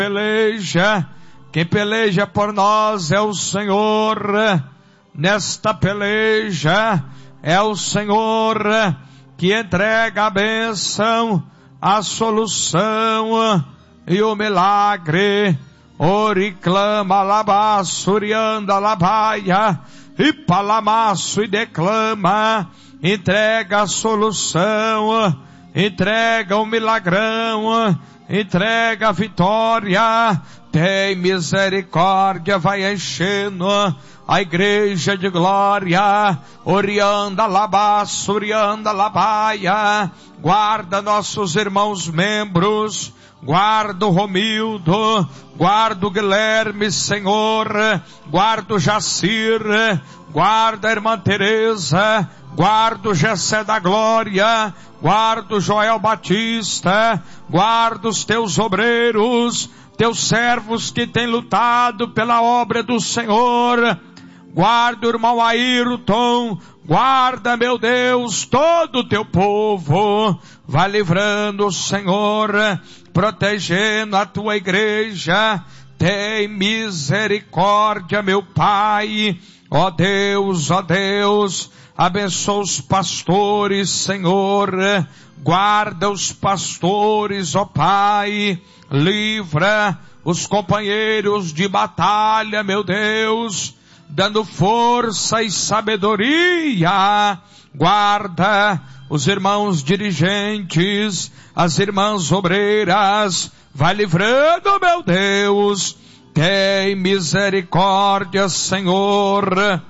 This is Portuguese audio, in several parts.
Quem peleja por nós é o Senhor. Nesta peleja é o Senhor que entrega a bênção, a solução e o milagre. Oriclama labassurianda labaia e palamaço e declama. Entrega a solução, entrega o milagrão, entrega a vitória. Tem misericórdia, vai enchendo a igreja de glória. Orianda labaço, orianda labaia. Guarda nossos irmãos membros, guarda o Romildo, guarda o Guilherme, Senhor, guarda o Jacir, guarda a irmã Teresa, guarda o Gessé da Glória, guarda o Joel Batista, guarda os teus obreiros, teus servos que têm lutado pela obra do Senhor. Guarda o irmão Ayrton, guarda, meu Deus, todo o teu povo. Vai livrando o Senhor, protegendo a tua igreja. Tem misericórdia, meu Pai. Ó Deus, abençoa os pastores, Senhor. Guarda os pastores, ó Pai. Livra os companheiros de batalha, meu Deus, dando força e sabedoria. Guarda os irmãos dirigentes, as irmãs obreiras. Vai livrando, meu Deus. Tem misericórdia, Senhor.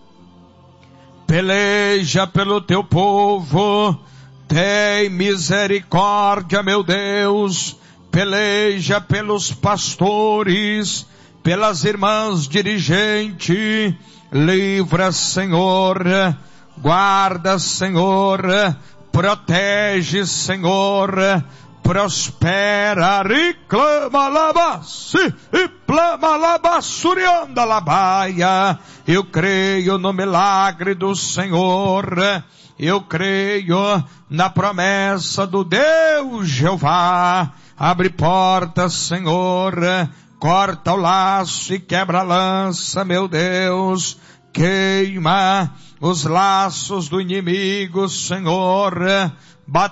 Peleja pelo teu povo. Tem misericórdia, meu Deus. Peleja pelos pastores, pelas irmãs dirigentes. Livra, Senhor. Guarda, Senhor. Protege, Senhor. Prospera. Reclama labassi e plama labassurianda labaia. Eu creio no milagre do Senhor. Eu creio na promessa do Deus Jeová. Abre portas, Senhor. Corta o laço e quebra a lança, meu Deus. Queima os laços do inimigo, Senhor.